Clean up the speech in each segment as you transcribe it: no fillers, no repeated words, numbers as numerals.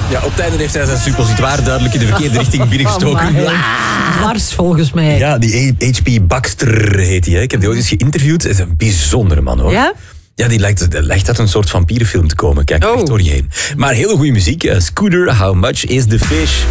Ja, op het einde heeft hij zijn suppositoire duidelijk in de verkeerde richting binnengestoken. Dwars volgens mij. Ja, die H.P. Baxter heet hij. Ik heb die ooit eens geïnterviewd. Het is een bijzondere man, hoor. Ja? Ja, die lijkt uit een soort vampierenfilm te komen. Kijk, echt door je heen. Maar hele goede muziek. Scooter, How Much Is The Fish?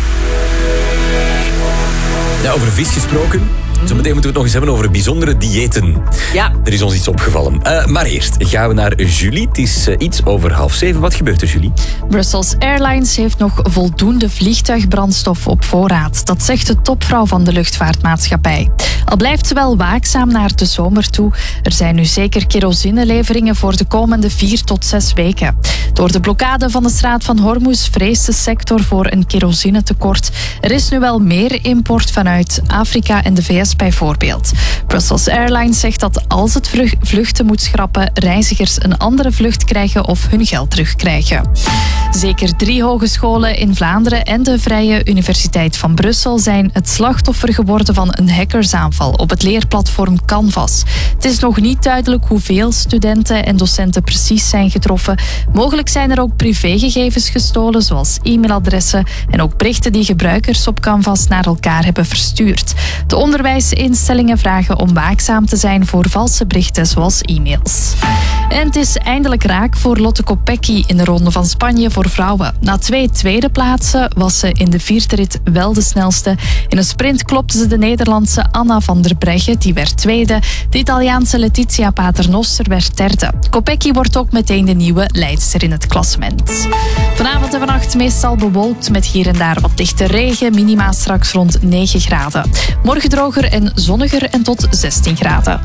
Ja, over vis gesproken. Zometeen moeten we het nog eens hebben over bijzondere diëten. Ja. Er is ons iets opgevallen. Maar eerst gaan we naar Julie. Het is iets over 6:30. Wat gebeurt er, Julie? Brussels Airlines heeft nog voldoende vliegtuigbrandstof op voorraad. Dat zegt de topvrouw van de luchtvaartmaatschappij. Al blijft ze wel waakzaam naar de zomer toe. Er zijn nu zeker kerosineleveringen voor de komende 4 tot 6 weken. Door de blokkade van de straat van Hormuz vreest de sector voor een kerosinetekort. Er is nu wel meer import vanuit Afrika en de VS bijvoorbeeld. Brussels Airlines zegt dat als het vluchten moet schrappen, reizigers een andere vlucht krijgen of hun geld terugkrijgen. Zeker 3 hogescholen in Vlaanderen en de Vrije Universiteit van Brussel zijn het slachtoffer geworden van een hackersaanval op het leerplatform Canvas. Het is nog niet duidelijk hoeveel studenten en docenten precies zijn getroffen. Mogelijk zijn er ook privégegevens gestolen, zoals e-mailadressen en ook berichten die gebruikers op Canvas naar elkaar hebben verstuurd. De onderwijsinstellingen vragen om waakzaam te zijn voor valse berichten zoals e-mails. En het is eindelijk raak voor Lotte Kopecky in de Ronde van Spanje voor vrouwen. Na 2 tweede plaatsen was ze in de 4e rit wel de snelste. In een sprint klopte ze de Nederlandse Anna van der Breggen, die werd tweede. De Italiaanse Letizia Paternoster werd derde. Kopecky wordt ook meteen de nieuwe leidster in het klassement. Vanavond en vannacht meestal bewolkt met hier en daar wat lichte regen. Minima straks rond 9 graden. Morgen droger en zonniger en tot 16 graden.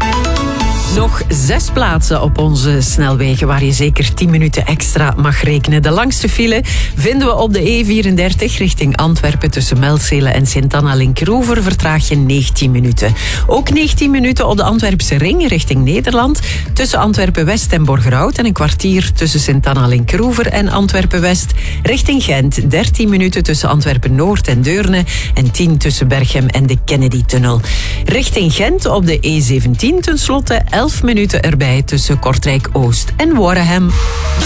Nog 6 plaatsen op onze snelwegen waar je zeker 10 minuten extra mag rekenen. De langste file vinden we op de E34 richting Antwerpen tussen Melzele en Sint-Anna-Linkeroever. Vertraag je 19 minuten. Ook 19 minuten op de Antwerpse ring richting Nederland tussen Antwerpen-West en Borgerhout. En een kwartier tussen Sint-Anna-Linkeroever en Antwerpen-West richting Gent. 13 minuten tussen Antwerpen-Noord en Deurne en 10 tussen Berchem en de Kennedy-tunnel. Richting Gent op de E17 tenslotte 11 minuten erbij tussen Kortrijk-Oost en Wormerham.